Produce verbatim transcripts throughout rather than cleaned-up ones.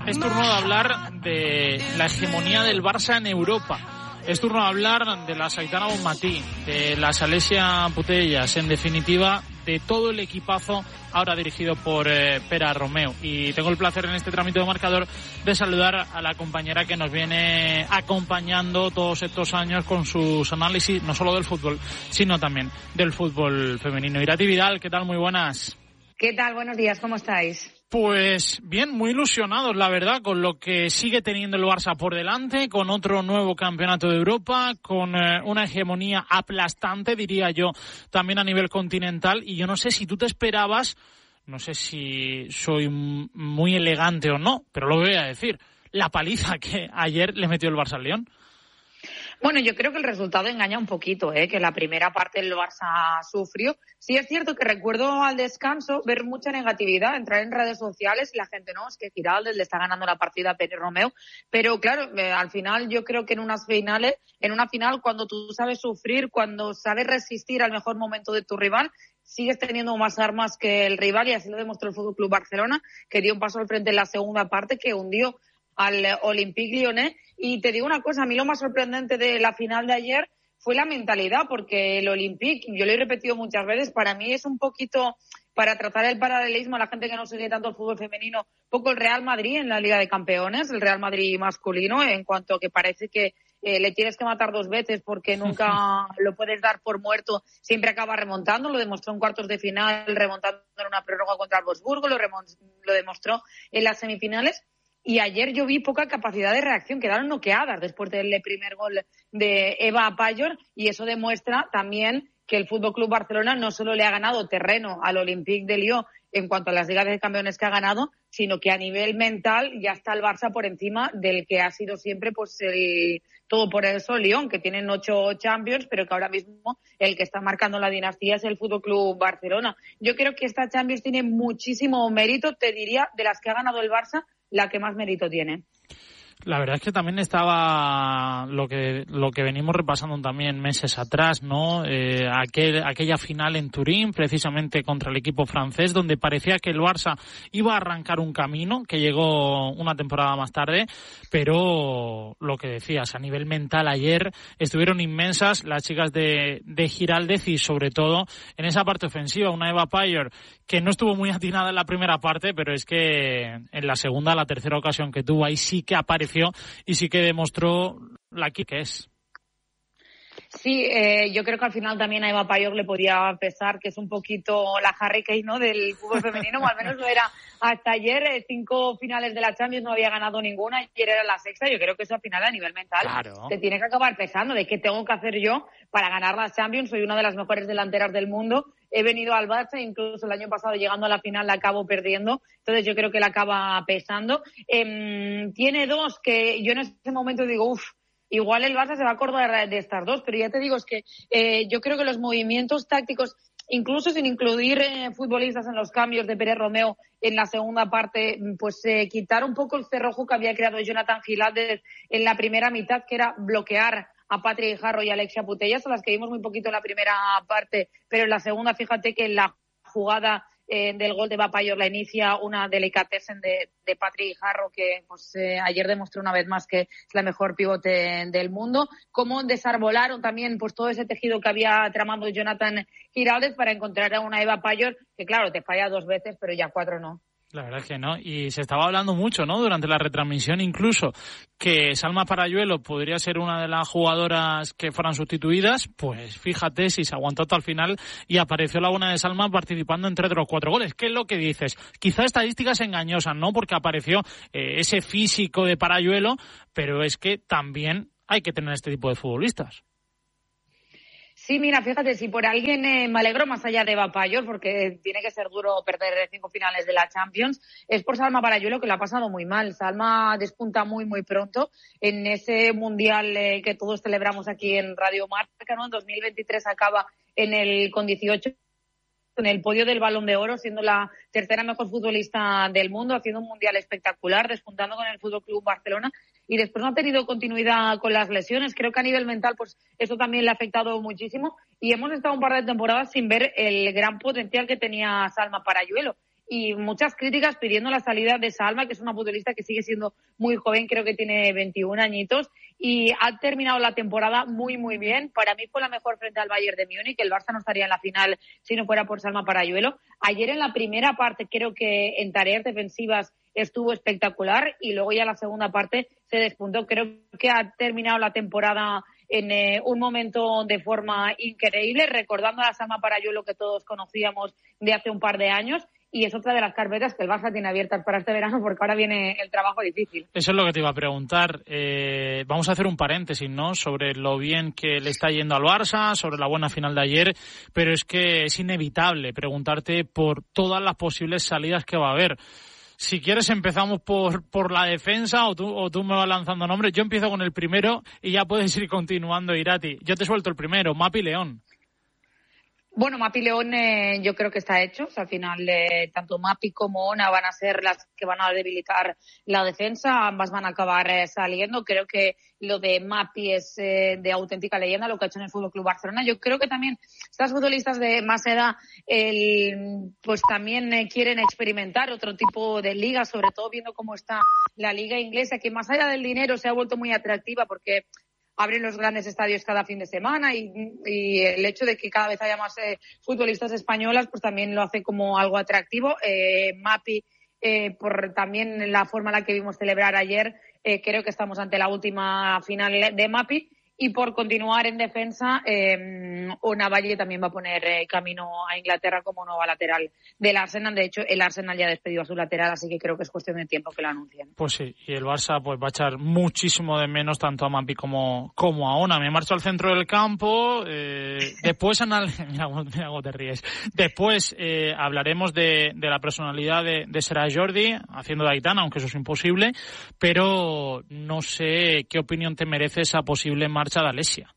Es turno de hablar de la hegemonía del Barça en Europa. Es turno de hablar de la Aitana Bonmatí, de la Alessia Putellas, en definitiva, de todo el equipazo ahora dirigido por eh, Pere Romeu. Y tengo el placer en este trámite de marcador de saludar a la compañera que nos viene acompañando todos estos años con sus análisis, no solo del fútbol, sino también del fútbol femenino. Irati Vidal, ¿qué tal? Muy buenas. ¿Qué tal? Buenos días, ¿cómo estáis? Pues bien, muy ilusionados, la verdad, con lo que sigue teniendo el Barça por delante, con otro nuevo campeonato de Europa, con eh, una hegemonía aplastante, diría yo, también a nivel continental. Y yo no sé si tú te esperabas, no sé si soy muy elegante o no, pero lo voy a decir, la paliza que ayer le metió el Barça al Lyon. Bueno, yo creo que el resultado engaña un poquito, ¿eh? Que la primera parte el Barça sufrió. Sí es cierto que recuerdo al descanso ver mucha negatividad, entrar en redes sociales y la gente, no, es que Giraldez le está ganando la partida a Pere Romeu. Pero claro, eh, al final yo creo que en unas finales, en una final, cuando tú sabes sufrir, cuando sabes resistir al mejor momento de tu rival, sigues teniendo más armas que el rival, y así lo demostró el F C Barcelona, que dio un paso al frente en la segunda parte, que hundió al Olympique Lyonnais. Y te digo una cosa, a mí lo más sorprendente de la final de ayer fue la mentalidad, porque el Olympique, yo lo he repetido muchas veces, para mí es un poquito, para tratar el paralelismo a la gente que no sigue tanto el fútbol femenino, un poco el Real Madrid en la Liga de Campeones, el Real Madrid masculino, en cuanto a que parece que eh, le tienes que matar dos veces porque nunca lo puedes dar por muerto, siempre acaba remontando. Lo demostró en cuartos de final, remontando en una prórroga contra el Wolfsburgo, lo, remont- lo demostró en las semifinales. Y ayer yo vi poca capacidad de reacción, quedaron noqueadas después del primer gol de Eva Payor, y eso demuestra también que el F C Barcelona no solo le ha ganado terreno al Olympique de Lyon en cuanto a las ligas de campeones que ha ganado, sino que a nivel mental ya está el Barça por encima del que ha sido siempre pues el todo por eso Lyon, que tienen ocho Champions, pero que ahora mismo el que está marcando la dinastía es el F C Barcelona. Yo creo que esta Champions tiene muchísimo mérito, te diría, de las que ha ganado el Barça, la que más mérito tiene. La verdad es que también estaba lo que lo que venimos repasando también meses atrás, ¿no? Eh, aquel, aquella final en Turín, precisamente contra el equipo francés, donde parecía que el Barça iba a arrancar un camino que llegó una temporada más tarde, pero lo que decías, a nivel mental ayer estuvieron inmensas las chicas de, de Giraldez, y sobre todo en esa parte ofensiva, una Eva Payor que no estuvo muy atinada en la primera parte, pero es que en la segunda, la tercera ocasión que tuvo, ahí sí que apareció y sí que demostró la que es. Sí, eh, yo creo que al final también a Eva Payor le podía pesar que es un poquito la Harry Kane, ¿no?, del fútbol femenino, o al menos lo era hasta ayer. Eh, cinco finales de la Champions no había ganado ninguna, ayer era la sexta. Yo creo que eso al final a nivel mental claro, te tiene que acabar pesando, de qué tengo que hacer yo para ganar las Champions. Soy una de las mejores delanteras del mundo, he venido al Barça, incluso el año pasado llegando a la final la acabo perdiendo, entonces yo creo que la acaba pesando. Eh, tiene dos que yo en ese momento digo, uff, igual el Barça se va a acordar de estas dos, pero ya te digo, es que eh, yo creo que los movimientos tácticos, incluso sin incluir eh, futbolistas en los cambios de Pere Romeu en la segunda parte, pues eh, quitar un poco el cerrojo que había creado Jonathan Giraldez en la primera mitad, que era bloquear a Patrick Jarro y a Alessia Putellas, a las que vimos muy poquito en la primera parte, pero en la segunda, fíjate que en la jugada Eh, del gol de Eva Payor la inicia una delicatessen de, de Patrick Jarro, que pues eh, ayer demostró una vez más que es la mejor pivote del mundo. Cómo desarbolaron también pues todo ese tejido que había tramado Jonathan Giraldez para encontrar a una Eva Payor que, claro, te falla dos veces, pero ya cuatro no. La verdad es que no, y se estaba hablando mucho, ¿no?, durante la retransmisión incluso, que Salma Parayuelo podría ser una de las jugadoras que fueran sustituidas. Pues fíjate si se aguantó hasta el final y apareció la buena de Salma participando en tres de los cuatro goles. ¿Qué es lo que dices? Quizá estadísticas engañosas, ¿no?, porque apareció eh, ese físico de Parayuelo, pero es que también hay que tener este tipo de futbolistas. Sí, mira, fíjate, si por alguien eh, me alegro más allá de Eva Payor, porque tiene que ser duro perder cinco finales de la Champions, es por Salma Parayuelo, que la ha pasado muy mal. Salma despunta muy, muy pronto en ese mundial eh, que todos celebramos aquí en Radio Marca, ¿no? En dos mil veintitrés acaba en el con dieciocho en el podio del Balón de Oro, siendo la tercera mejor futbolista del mundo, haciendo un mundial espectacular, despuntando con el F C Barcelona, y después no ha tenido continuidad con las lesiones. Creo que a nivel mental pues eso también le ha afectado muchísimo, y hemos estado un par de temporadas sin ver el gran potencial que tenía Salma Parayuelo. y muchas críticas pidiendo la salida de Salma, que es una futbolista que sigue siendo muy joven, creo que tiene veintiún añitos, y ha terminado la temporada muy, muy bien. Para mí fue la mejor frente al Bayern de Múnich. El Barça no estaría en la final si no fuera por Salma Paralluelo. Ayer en la primera parte creo que en tareas defensivas estuvo espectacular y luego ya en la segunda parte se despuntó. Creo que ha terminado la temporada en eh, un momento de forma increíble, recordando a la Salma Paralluelo que todos conocíamos de hace un par de años. Y es otra de las carpetas que el Barça tiene abiertas para este verano, porque ahora viene el trabajo difícil. Eso es lo que te iba a preguntar. Eh, vamos a hacer un paréntesis, ¿no?, sobre lo bien que le está yendo al Barça, sobre la buena final de ayer, pero es que es inevitable preguntarte por todas las posibles salidas que va a haber. Si quieres empezamos por por la defensa o tú, o tú me vas lanzando nombres. Yo empiezo con el primero y ya puedes ir continuando, Irati. Yo te suelto el primero, Mapi León. Bueno, Mapi León eh, yo creo que está hecho. O sea, al final, eh, tanto Mapi como Ona van a ser las que van a debilitar la defensa. Ambas van a acabar eh, saliendo. Creo que lo de Mapi es eh, de auténtica leyenda, lo que ha hecho en el Fútbol Club Barcelona. Yo creo que también estas futbolistas de más edad el, pues también eh, quieren experimentar otro tipo de liga, sobre todo viendo cómo está la liga inglesa, que más allá del dinero se ha vuelto muy atractiva porque abren los grandes estadios cada fin de semana y, y el hecho de que cada vez haya más eh, futbolistas españolas pues también lo hace como algo atractivo. Eh, Mapi, eh, por también la forma en la que vimos celebrar ayer, eh, creo que estamos ante la última final de Mapi. Y por continuar en defensa, eh, Ona Valle también va a poner eh, camino a Inglaterra como nueva lateral del Arsenal. De hecho, el Arsenal ya ha despedido a su lateral, así que creo que es cuestión de tiempo que lo anuncien. Pues sí, y el Barça pues va a echar muchísimo de menos tanto a Mapi como, como a Ona. Me marcho al centro del campo. Eh, después, anal... mira, mira cómo te ríes. Después eh, hablaremos de, de la personalidad de, de Serà Jordi, haciendo de Aitana, aunque eso es imposible. Pero no sé qué opinión te merece esa posible marcha de Alexia.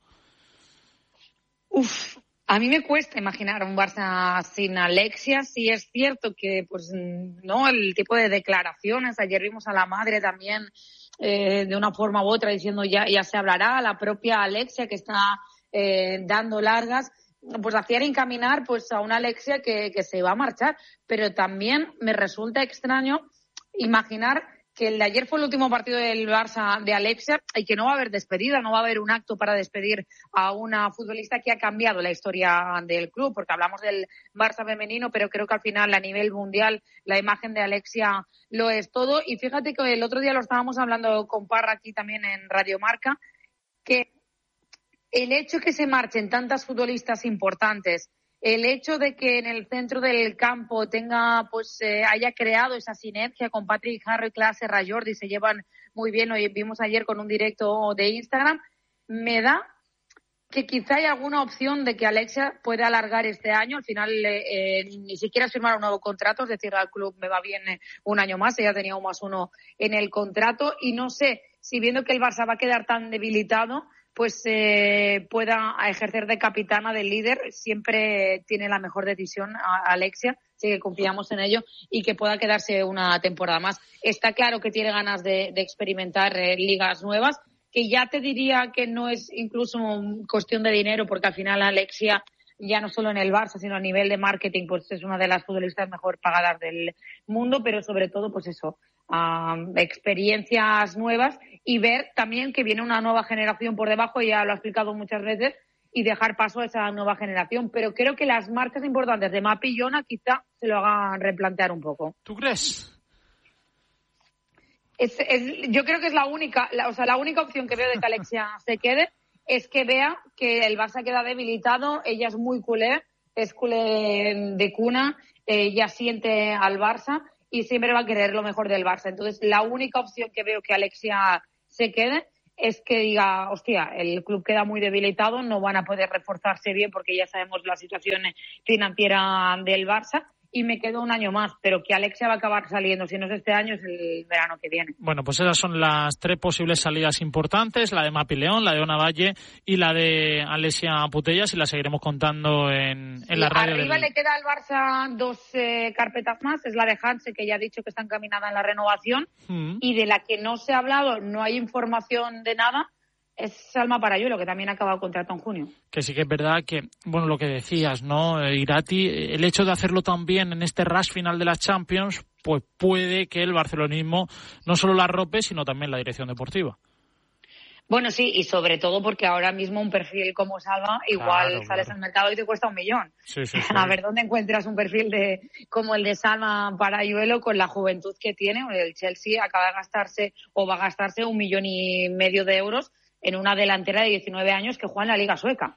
Uf, a mí me cuesta imaginar un Barça sin Alexia. Sí es cierto que, pues, no, el tipo de declaraciones. Ayer vimos a la madre también eh, de una forma u otra diciendo ya, ya se hablará. La propia Alexia que está eh, dando largas, pues hacían encaminar pues a una Alexia que, que se va a marchar. Pero también me resulta extraño imaginar que el de ayer fue el último partido del Barça de Alexia y que no va a haber despedida, no va a haber un acto para despedir a una futbolista que ha cambiado la historia del club, porque hablamos del Barça femenino, pero creo que al final a nivel mundial la imagen de Alexia lo es todo. Y fíjate que el otro día lo estábamos hablando con Parra aquí también en Radio Marca, que el hecho que se marchen tantas futbolistas importantes, el hecho de que en el centro del campo tenga, pues, eh, haya creado esa sinergia con Patrick Harry, Serà Jordi, se llevan muy bien, hoy vimos ayer con un directo de Instagram, me da que quizá hay alguna opción de que Alexia pueda alargar este año. Al final eh, eh, ni siquiera firmar un nuevo contrato, es decir, al club me va bien un año más, ella tenía un más uno en el contrato y no sé si viendo que el Barça va a quedar tan debilitado, pues eh, pueda ejercer de capitana, de líder. Siempre tiene la mejor decisión a Alexia, así que confiamos en ello y que pueda quedarse una temporada más. Está claro que tiene ganas de, de experimentar eh, ligas nuevas, que ya te diría que no es incluso cuestión de dinero, porque al final Alexia, ya no solo en el Barça, sino a nivel de marketing, pues es una de las futbolistas mejor pagadas del mundo, pero sobre todo, pues eso, um, experiencias nuevas y ver también que viene una nueva generación por debajo, ya lo ha explicado muchas veces, y dejar paso a esa nueva generación. Pero creo que las marcas importantes de Mapi y Ona quizá se lo hagan replantear un poco. ¿Tú crees? Es, es, yo creo que es la única, la, o sea, la única opción que veo de que Alexia se quede es que vea que el Barça queda debilitado. Ella es muy culé, es culé de cuna, ella siente al Barça y siempre va a querer lo mejor del Barça. Entonces, la única opción que veo que Alexia se quede es que diga, hostia, el club queda muy debilitado, no van a poder reforzarse bien porque ya sabemos la situación financiera del Barça. Y me quedo un año más, pero que Alexia va a acabar saliendo, si no es este año, es el verano que viene. Bueno, pues esas son las tres posibles salidas importantes, la de Mapi León, la de Ona Valle y la de Alexia Putellas, y la seguiremos contando en, en la radio. Arriba del... le queda al Barça dos eh, carpetas más, es la de Hanse, que ya ha dicho que está encaminada en la renovación, mm. y de la que no se ha hablado, no hay información de nada, es Salma Parayuelo, que también ha acabado contrato en junio. Que sí que es verdad que, bueno, lo que decías, ¿no? Irati, el hecho de hacerlo tan bien en este rush final de las Champions, pues puede que el barcelonismo no solo la arrope, sino también la dirección deportiva. Bueno, sí, y sobre todo porque ahora mismo un perfil como Salma, igual claro, sales claro. al mercado y te cuesta un millón. Sí, sí, sí. A ver dónde encuentras un perfil de como el de Salma Parayuelo con la juventud que tiene. El Chelsea acaba de gastarse o va a gastarse un millón y medio de euros en una delantera de diecinueve años que juega en la Liga Sueca.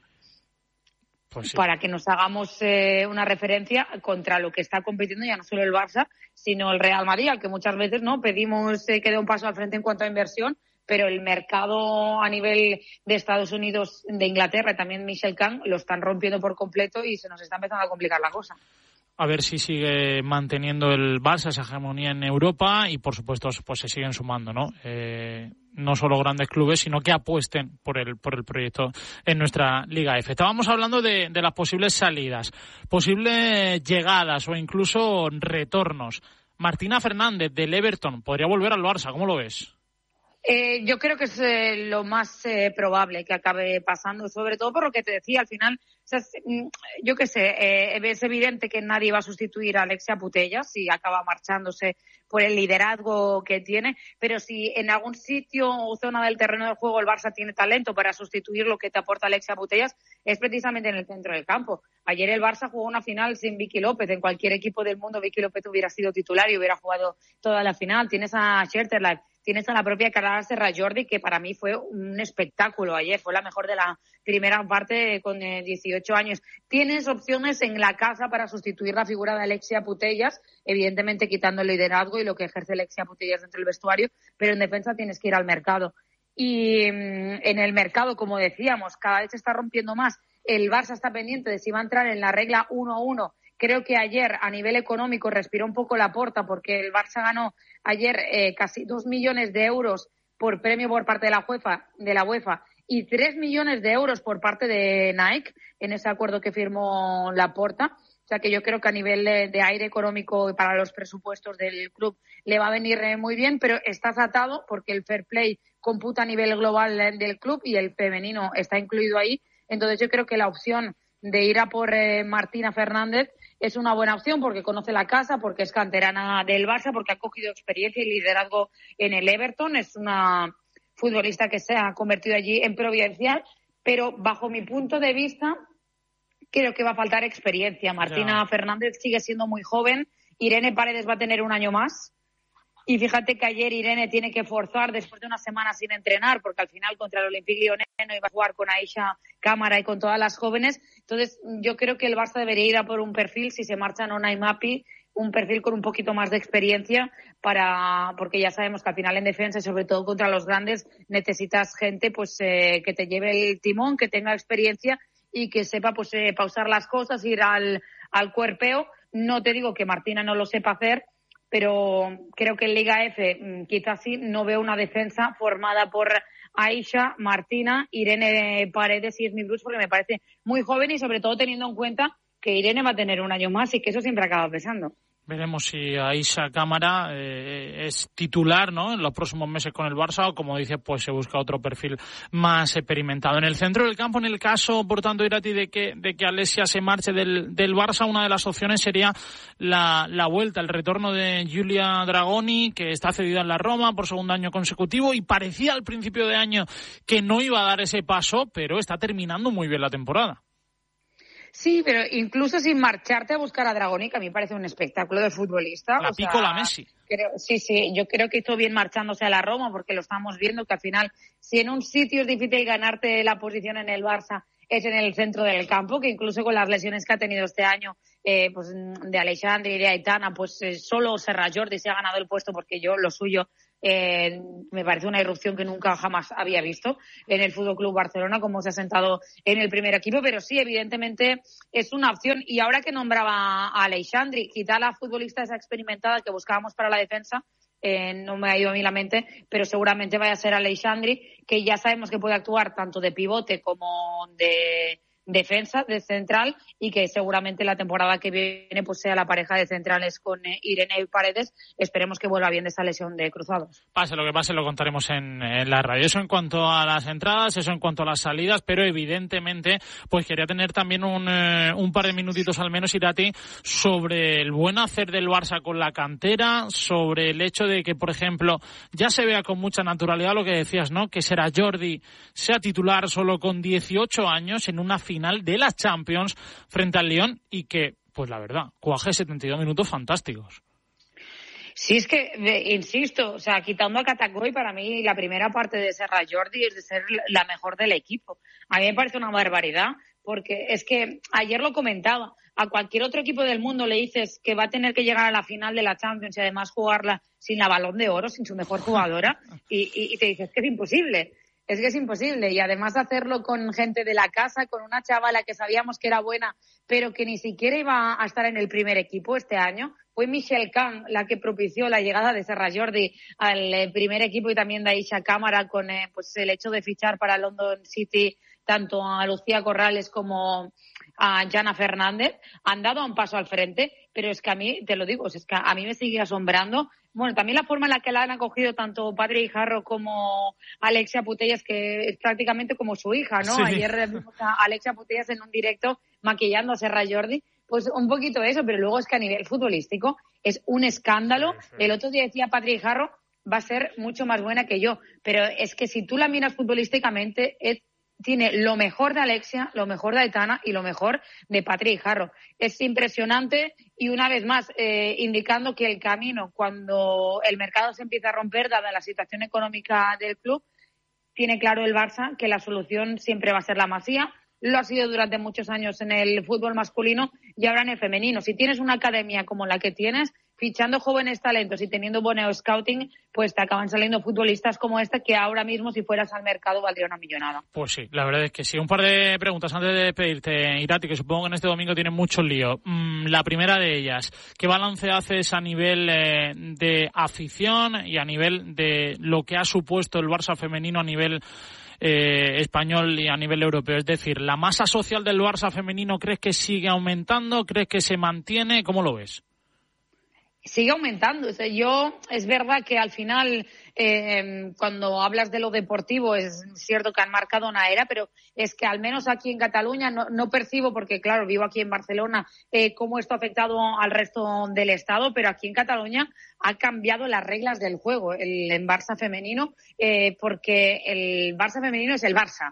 Pues sí. Para que nos hagamos eh, una referencia contra lo que está compitiendo ya no solo el Barça, sino el Real Madrid, al que muchas veces no pedimos eh, que dé un paso al frente en cuanto a inversión, pero el mercado a nivel de Estados Unidos, de Inglaterra y también Michel Kahn lo están rompiendo por completo y se nos está empezando a complicar la cosa. A ver si sigue manteniendo el Barça esa hegemonía en Europa y, por supuesto, pues se siguen sumando, ¿no? Eh, no solo grandes clubes, sino que apuesten por el por el proyecto en nuestra Liga F. Estábamos hablando de, de las posibles salidas, posibles llegadas o incluso retornos. Martina Fernández del Everton podría volver al Barça, ¿cómo lo ves? Eh, yo creo que es eh, lo más eh, probable que acabe pasando, sobre todo por lo que te decía al final. O sea, yo qué sé, eh, es evidente que nadie va a sustituir a Alexia Putellas si acaba marchándose por el liderazgo que tiene, pero si en algún sitio o zona del terreno del juego el Barça tiene talento para sustituir lo que te aporta Alexia Putellas, es precisamente en el centro del campo. Ayer el Barça jugó una final sin Vicky López. En cualquier equipo del mundo Vicky López hubiera sido titular y hubiera jugado toda la final. Tienes a Scherterlife, tienes a la propia Carla Serra-Jordi, que para mí fue un espectáculo ayer. Fue la mejor de la primera parte con eh, dieciocho años. Tienes opciones en la casa para sustituir la figura de Alexia Putellas, evidentemente quitando el liderazgo y lo que ejerce Alexia Putellas dentro del vestuario, pero en defensa tienes que ir al mercado. Y mmm, en el mercado, como decíamos, cada vez se está rompiendo más. El Barça está pendiente de si va a entrar en la regla uno uno. Creo que ayer, a nivel económico, respiró un poco la Porta porque el Barça ganó ayer eh, casi dos millones de euros por premio por parte de la UEFA, de la UEFA y tres millones de euros por parte de Nike en ese acuerdo que firmó la Porta. O sea que yo creo que a nivel de, de aire económico y para los presupuestos del club le va a venir eh, muy bien, pero estás atado porque el fair play computa a nivel global del club y el femenino está incluido ahí. Entonces yo creo que la opción de ir a por eh, Martina Fernández es una buena opción porque conoce la casa, porque es canterana del Barça, porque ha cogido experiencia y liderazgo en el Everton. Es una futbolista que se ha convertido allí en providencial, pero bajo mi punto de vista creo que va a faltar experiencia. Martina yeah. Fernández sigue siendo muy joven. Irene Paredes va a tener un año más. Y fíjate que ayer Irene tiene que forzar después de una semana sin entrenar, porque al final contra el Olympique Lyonnais no iba a jugar con Aisha Cámara y con todas las jóvenes. Entonces yo creo que el Barça debería ir a por un perfil, si se marcha Nona y Mapi, un perfil con un poquito más de experiencia, para porque ya sabemos que al final en defensa y sobre todo contra los grandes necesitas gente pues eh, que te lleve el timón, que tenga experiencia y que sepa pues eh, pausar las cosas, ir al, al cuerpeo. No te digo que Martina no lo sepa hacer, pero creo que en Liga F quizás sí no veo una defensa formada por Aisha, Martina, Irene Paredes y Esmi Bruce, porque me parece muy joven y sobre todo teniendo en cuenta que Irene va a tener un año más y que eso siempre acaba pesando. Veremos si Aisha Cámara eh, es titular, ¿no?, en los próximos meses con el Barça, o como dice, pues se busca otro perfil más experimentado. En el centro del campo, en el caso, por tanto, Irati, de que de que Alessia se marche del, del Barça, una de las opciones sería la, la vuelta, el retorno de Giulia Dragoni, que está cedida en la Roma por segundo año consecutivo y parecía al principio de año que no iba a dar ese paso, pero está terminando muy bien la temporada. Sí, pero incluso sin marcharte a buscar a Dragoni, que a mí me parece un espectáculo de futbolista. La pico la Messi. Creo, sí, sí, yo creo que hizo bien marchándose a la Roma, porque lo estamos viendo que al final, si en un sitio es difícil ganarte la posición en el Barça, es en el centro del campo, que incluso con las lesiones que ha tenido este año, eh, pues de Alexandre y de Aitana, pues eh, solo Serra-Jordi se ha ganado el puesto, porque yo lo suyo eh, me parece una irrupción que nunca jamás había visto en el Fútbol Club Barcelona, como se ha sentado en el primer equipo, pero sí, evidentemente es una opción. Y ahora que nombraba a Alexandre, quizá la futbolista esa experimentada que buscábamos para la defensa, Eh, no me ha ido a mí la mente, pero seguramente vaya a ser Alexandre, que ya sabemos que puede actuar tanto de pivote como de, defensa, de central, y que seguramente la temporada que viene pues sea la pareja de centrales con eh, Irene Paredes. Esperemos que vuelva bien de esa lesión de cruzados. Pase lo que pase, lo contaremos en, en la radio. Eso en cuanto a las entradas, eso en cuanto a las salidas, pero evidentemente pues quería tener también un, eh, un par de minutitos al menos, Irati, sobre el buen hacer del Barça con la cantera, sobre el hecho de que, por ejemplo, ya se vea con mucha naturalidad lo que decías, ¿no? Que será Jordi sea titular solo con dieciocho años en una final de la Champions frente al Lyon y que, pues la verdad, cuaje setenta y dos minutos fantásticos. Sí, es que, insisto, o sea, quitando a Catacoy, para mí la primera parte de Serra Jordi es de ser la mejor del equipo. A mí me parece una barbaridad, porque es que ayer lo comentaba, a cualquier otro equipo del mundo le dices que va a tener que llegar a la final de la Champions y además jugarla sin la Balón de Oro, sin su mejor jugadora, y, y, y te dices que es imposible. Es que es imposible, y además hacerlo con gente de la casa, con una chavala que sabíamos que era buena, pero que ni siquiera iba a estar en el primer equipo este año. Fue Michelle Kahn la que propició la llegada de Serra Jordi al primer equipo y también de Aisha Cámara con eh, pues el hecho de fichar para London City tanto a Lucía Corrales como a Jana Fernández. Han dado un paso al frente, pero es que a mí, te lo digo, es que a mí me sigue asombrando. Bueno, también la forma en la que la han acogido tanto Padre Guijarro como Alexia Putellas, que es prácticamente como su hija, ¿no? Sí. Ayer vimos a Alexia Putellas en un directo maquillando a Serra Jordi. Pues un poquito eso, pero luego es que a nivel futbolístico es un escándalo. Sí, sí. El otro día decía Padre Guijarro, va a ser mucho más buena que yo. Pero es que si tú la miras futbolísticamente, es, tiene lo mejor de Alexia, lo mejor de Aitana y lo mejor de Patri Guijarro. Es impresionante y una vez más eh, indicando que el camino, cuando el mercado se empieza a romper, dada la situación económica del club, tiene claro el Barça que la solución siempre va a ser la Masía. Lo ha sido durante muchos años en el fútbol masculino y ahora en el femenino. Si tienes una academia como la que tienes, fichando jóvenes talentos y teniendo buen scouting, pues te acaban saliendo futbolistas como este que ahora mismo, si fueras al mercado, valdría una millonada. Pues sí, la verdad es que sí. Un par de preguntas antes de despedirte, Irati, que supongo que en este domingo tienen mucho lío. Mm, la primera de ellas, ¿qué balance haces a nivel eh, de afición y a nivel de lo que ha supuesto el Barça femenino a nivel Eh, español y a nivel europeo? Es decir, ¿la masa social del Barça femenino crees que sigue aumentando? ¿Crees que se mantiene? ¿Cómo lo ves? Sigue aumentando. O sea, yo, es verdad que al final, eh, cuando hablas de lo deportivo, es cierto que han marcado una era, pero es que al menos aquí en Cataluña no, no percibo, porque claro, vivo aquí en Barcelona, eh, cómo esto ha afectado al resto del Estado, pero aquí en Cataluña ha cambiado las reglas del juego, el, el Barça femenino, eh, porque el Barça femenino es el Barça.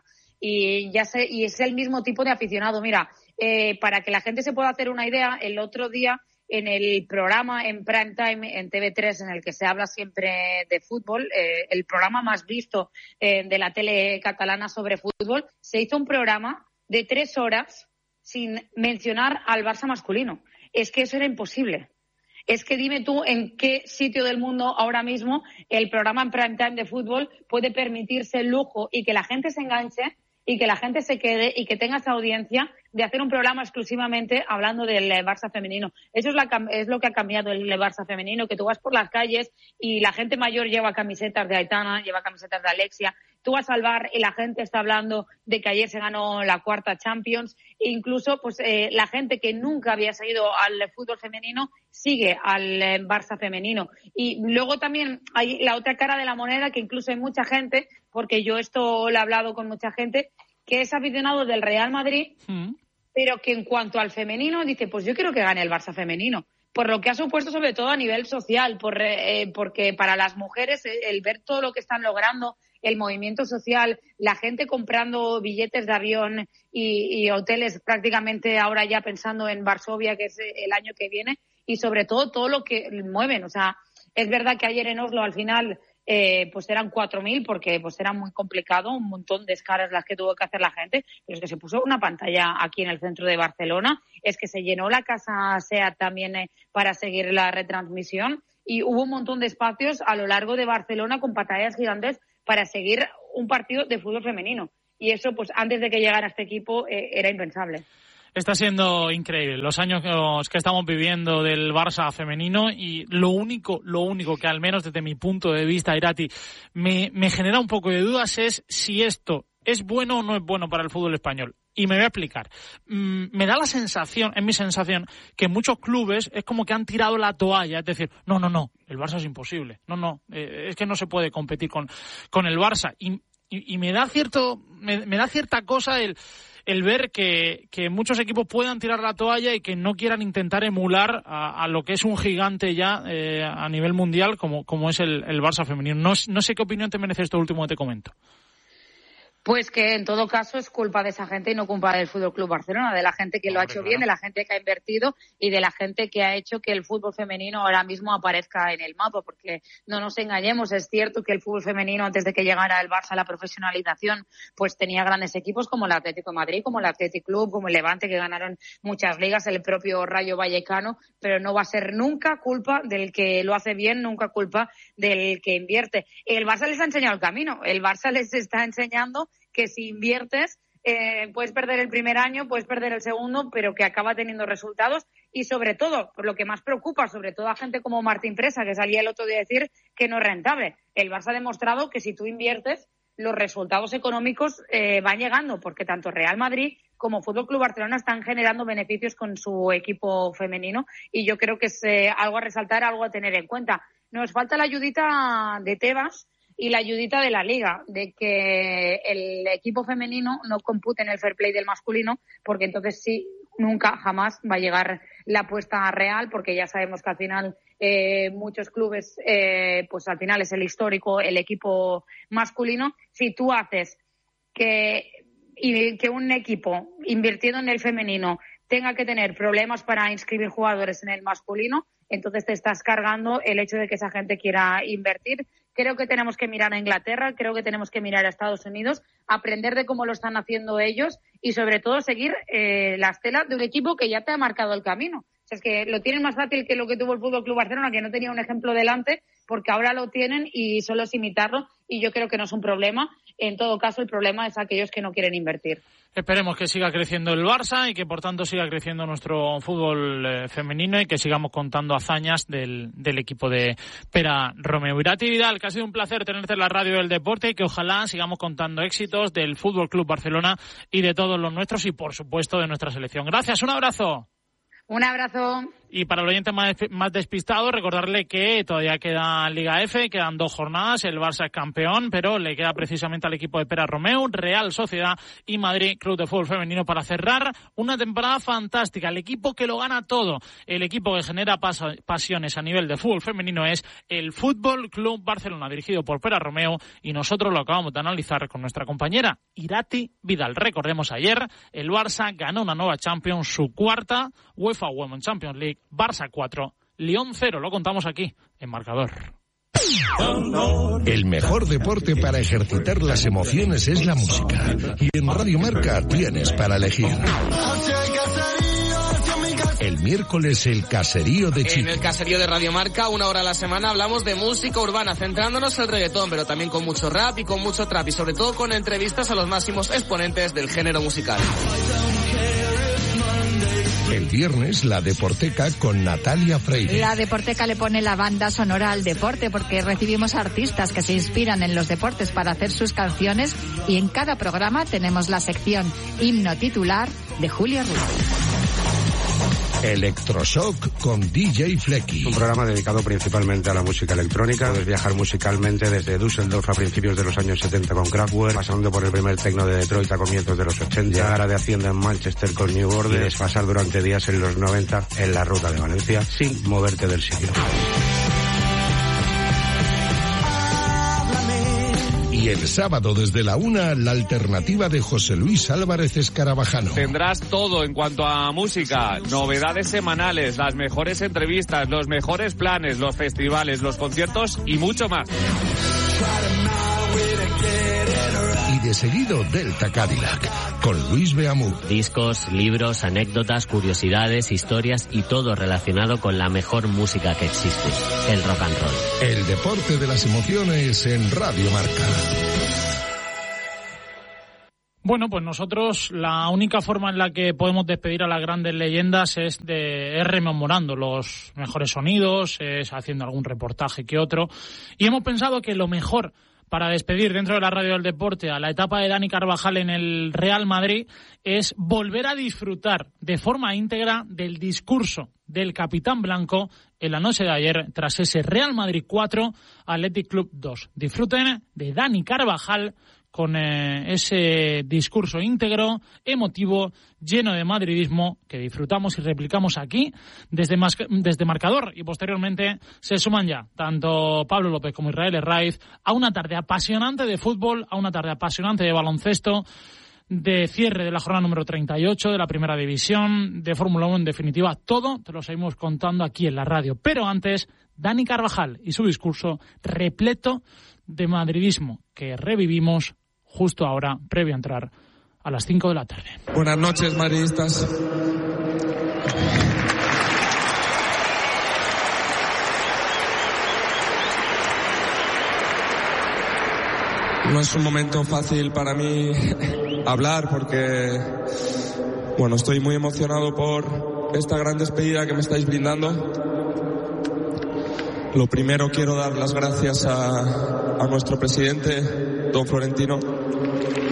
Y ya sé, y es el mismo tipo de aficionado. Mira, eh, para que la gente se pueda hacer una idea, el otro día, en el programa en prime time en T V tres en el que se habla siempre de fútbol, eh, el programa más visto eh, de la tele catalana sobre fútbol, se hizo un programa de tres horas sin mencionar al Barça masculino. Es que eso era imposible. Es que dime tú en qué sitio del mundo ahora mismo el programa en prime time de fútbol puede permitirse el lujo y que la gente se enganche y que la gente se quede y que tenga esa audiencia de hacer un programa exclusivamente hablando del Barça femenino. Eso es, la, es lo que ha cambiado el Barça femenino, que tú vas por las calles y la gente mayor lleva camisetas de Aitana, lleva camisetas de Alexia. Tú vas al bar y la gente está hablando de que ayer se ganó la cuarta Champions. E incluso pues eh, la gente que nunca había seguido al fútbol femenino sigue al eh, Barça femenino. Y luego también hay la otra cara de la moneda, que incluso hay mucha gente, porque yo esto lo he hablado con mucha gente, que es aficionado del Real Madrid, mm. pero que en cuanto al femenino dice, pues yo quiero que gane el Barça femenino. Por lo que ha supuesto, sobre todo a nivel social, por, eh, porque para las mujeres eh, el ver todo lo que están logrando, el movimiento social, la gente comprando billetes de avión y, y hoteles prácticamente ahora ya pensando en Varsovia, que es el año que viene, y sobre todo todo lo que mueven. O sea, es verdad que ayer en Oslo al final eh, pues eran cuatro mil porque pues era muy complicado, un montón de escalas las que tuvo que hacer la gente, pero es que se puso una pantalla aquí en el centro de Barcelona, es que se llenó la casa SEAT también eh, para seguir la retransmisión y hubo un montón de espacios a lo largo de Barcelona con pantallas gigantes para seguir un partido de fútbol femenino. Y eso, pues antes de que llegara este equipo, eh, era impensable. Está siendo increíble los años que estamos viviendo del Barça femenino y lo único, lo único que al menos desde mi punto de vista, Irati, me, me genera un poco de dudas es si esto es bueno o no es bueno para el fútbol español. Y me voy a explicar. Mm, me da la sensación, es mi sensación, que muchos clubes es como que han tirado la toalla, es decir, no, no, no, el Barça es imposible, no, no, eh, es que no se puede competir con, con el Barça. Y, y, y me da cierto, me, me da cierta cosa el, el ver que, que muchos equipos puedan tirar la toalla y que no quieran intentar emular a, a lo que es un gigante ya eh, a nivel mundial como, como es el, el Barça femenino. No, no sé qué opinión te merece esto último que te comento. Pues que en todo caso es culpa de esa gente y no culpa del Fútbol Club Barcelona, de la gente que lo ha hecho bien, de la gente que ha invertido y de la gente que ha hecho que el fútbol femenino ahora mismo aparezca en el mapa, porque no nos engañemos, es cierto que el fútbol femenino antes de que llegara el Barça a la profesionalización, pues tenía grandes equipos como el Atlético de Madrid, como el Athletic Club, como el Levante, que ganaron muchas ligas, el propio Rayo Vallecano, pero no va a ser nunca culpa del que lo hace bien, nunca culpa del que invierte. El Barça les ha enseñado el camino, el Barça les está enseñando que si inviertes eh, puedes perder el primer año, puedes perder el segundo, pero que acaba teniendo resultados y sobre todo, por lo que más preocupa, sobre todo a gente como Martín Presa, que salía el otro día a decir que no es rentable. El Barça ha demostrado que si tú inviertes, los resultados económicos eh, van llegando, porque tanto Real Madrid como Fútbol Club Barcelona están generando beneficios con su equipo femenino y yo creo que es eh, algo a resaltar, algo a tener en cuenta. Nos falta la ayudita de Tebas y la ayudita de la Liga, de que el equipo femenino no compute en el fair play del masculino, porque entonces sí, nunca, jamás va a llegar la apuesta real, porque ya sabemos que al final eh, muchos clubes, eh, pues al final es el histórico, el equipo masculino. Si tú haces que, y, que un equipo invirtiendo en el femenino tenga que tener problemas para inscribir jugadores en el masculino, entonces te estás cargando el hecho de que esa gente quiera invertir. Creo que tenemos que mirar a Inglaterra, creo que tenemos que mirar a Estados Unidos, aprender de cómo lo están haciendo ellos y sobre todo seguir eh, la estela de un equipo que ya te ha marcado el camino. O sea, es que lo tienen más fácil que lo que tuvo el Fútbol Club Barcelona, que no tenía un ejemplo delante, porque ahora lo tienen y solo es imitarlo y yo creo que no es un problema. En todo caso, el problema es aquellos que no quieren invertir. Esperemos que siga creciendo el Barça y que por tanto siga creciendo nuestro fútbol eh, femenino y que sigamos contando hazañas del, del equipo de Pera Romeu. Irati Vidal, que ha sido un placer tenerte en la radio del deporte y que ojalá sigamos contando éxitos del Fútbol Club Barcelona y de todos los nuestros y por supuesto de nuestra selección. Gracias, un abrazo. Un abrazo. Y para el oyente más, más despistado, recordarle que todavía queda Liga F, quedan dos jornadas, el Barça es campeón, pero le queda precisamente al equipo de Pera Romeu, Real Sociedad y Madrid Club de Fútbol Femenino para cerrar una temporada fantástica. El equipo que lo gana todo, el equipo que genera pas- pasiones a nivel de fútbol femenino es el Fútbol Club Barcelona, dirigido por Pera Romeu, y nosotros lo acabamos de analizar con nuestra compañera Irati Vidal. Recordemos ayer, el Barça ganó una nueva Champions, su cuarta UEFA Women's Champions League. Barça cuatro, Lyon cero, lo contamos aquí, en Marcador. El mejor deporte para ejercitar las emociones es la música. Y en Radio Marca tienes para elegir. El miércoles, el caserío de Chiqui. En el caserío de Radio Marca, una hora a la semana, hablamos de música urbana, centrándonos en el reggaetón, pero también con mucho rap y con mucho trap, y sobre todo con entrevistas a los máximos exponentes del género musical. El viernes, la Deporteca con Natalia Freire. La Deporteca le pone la banda sonora al deporte porque recibimos artistas que se inspiran en los deportes para hacer sus canciones y en cada programa tenemos la sección Himno Titular de Julio Ruiz. Electroshock con D J Flecky. Un programa dedicado principalmente a la música electrónica. Puedes viajar musicalmente desde Düsseldorf a principios de los años setenta con Kraftwerk, pasando por el primer techno de Detroit a comienzos de los ochenta, llegar a de Hacienda en Manchester con New Order y desfasar durante días en los noventa en la ruta de Valencia sin moverte del sitio. Y el sábado desde la una, la alternativa de José Luis Álvarez Escarabajano. Tendrás todo en cuanto a música, novedades semanales, las mejores entrevistas, los mejores planes, los festivales, los conciertos y mucho más. Y de seguido Delta Cadillac, con Luis Beamú. Discos, libros, anécdotas, curiosidades, historias y todo relacionado con la mejor música que existe, el rock and roll. El deporte de las emociones en Radio Marca. Bueno, pues nosotros la única forma en la que podemos despedir a las grandes leyendas es, de, es rememorando los mejores sonidos, es haciendo algún reportaje que otro. Y hemos pensado que lo mejor para despedir dentro de la Radio del Deporte a la etapa de Dani Carvajal en el Real Madrid es volver a disfrutar de forma íntegra del discurso del capitán blanco en la noche de ayer tras ese Real Madrid cuatro, Athletic Club dos. Disfruten de Dani Carvajal con eh, ese discurso íntegro, emotivo, lleno de madridismo, que disfrutamos y replicamos aquí desde, mas- desde Marcador. Y posteriormente se suman ya tanto Pablo López como Israel Herraiz a una tarde apasionante de fútbol, a una tarde apasionante de baloncesto, de cierre de la jornada número treinta y ocho de la Primera División, de Fórmula uno, en definitiva, todo te lo seguimos contando aquí en la radio. Pero antes, Dani Carvajal y su discurso repleto de madridismo que revivimos justo ahora, previo a entrar a las cinco de la tarde. Buenas noches, madridistas. No es un momento fácil para mí hablar porque, bueno, estoy muy emocionado por esta gran despedida que me estáis brindando. Lo primero, quiero dar las gracias a, a nuestro presidente, don Florentino,